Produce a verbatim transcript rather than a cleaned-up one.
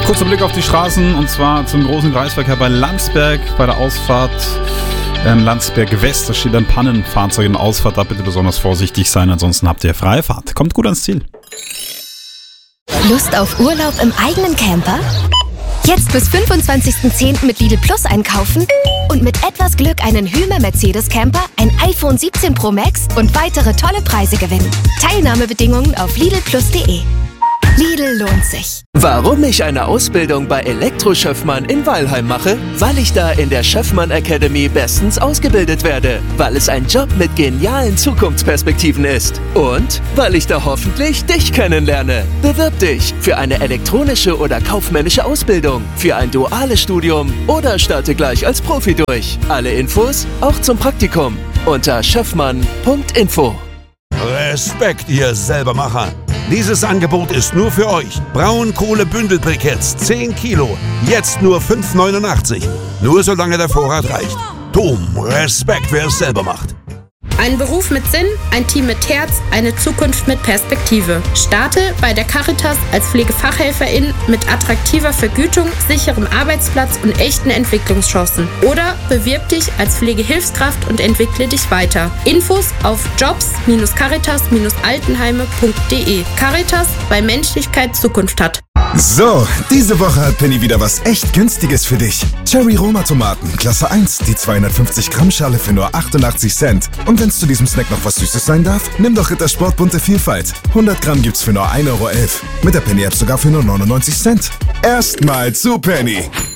Kurzer Blick auf die Straßen und zwar zum großen Kreisverkehr bei Landsberg bei der Ausfahrt ähm, Landsberg West. Da steht ein Pannenfahrzeug in der Ausfahrt. Da bitte besonders vorsichtig sein, ansonsten habt ihr freie Fahrt. Kommt gut ans Ziel. Lust auf Urlaub im eigenen Camper? Jetzt bis fünfundzwanzigsten zehnten mit Lidl Plus einkaufen und mit etwas Glück einen Hymer Mercedes Camper, ein iPhone siebzehn Pro Max und weitere tolle Preise gewinnen. Teilnahmebedingungen auf lidl plus punkt de. Lidl lohnt sich. Warum ich eine Ausbildung bei Elektro-Schöffmann in Weilheim mache? Weil ich da in der Schöffmann Academy bestens ausgebildet werde. Weil es ein Job mit genialen Zukunftsperspektiven ist. Und weil ich da hoffentlich dich kennenlerne. Bewirb dich für eine elektronische oder kaufmännische Ausbildung, für ein duales Studium oder starte gleich als Profi durch. Alle Infos auch zum Praktikum unter schöffmann punkt info. Respekt, ihr Selbermacher! Dieses Angebot ist nur für euch. Braunkohle-Bündelbriketts, zehn Kilo. Jetzt nur fünf neunundachtzig. Nur solange der Vorrat reicht. Dom, Respekt, wer es selber macht. Ein Beruf mit Sinn, ein Team mit Herz, eine Zukunft mit Perspektive. Starte bei der Caritas als Pflegefachhelferin mit attraktiver Vergütung, sicherem Arbeitsplatz und echten Entwicklungschancen. Oder bewirb dich als Pflegehilfskraft und entwickle dich weiter. Infos auf jobs Bindestrich caritas Bindestrich altenheime punkt de. Caritas, weil Menschlichkeit Zukunft hat. So, diese Woche hat Penny wieder was echt Günstiges für dich. Cherry Roma Tomaten, Klasse eins, die zweihundertfünfzig Gramm Schale für nur achtundachtzig Cent. Und wenn es zu diesem Snack noch was Süßes sein darf, nimm doch Rittersport bunte Vielfalt. hundert Gramm gibt's für nur ein Euro elf. Mit der Penny-App sogar für nur neunundneunzig Cent. Erstmal zu Penny.